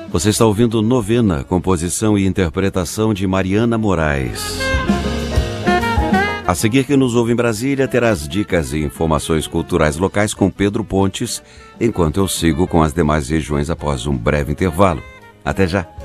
Você está ouvindo Novena, composição e interpretação de Mariana Moraes. A seguir, quem nos ouve em Brasília terá as dicas e informações culturais locais com Pedro Pontes, enquanto eu sigo com as demais regiões após um breve intervalo. Até já!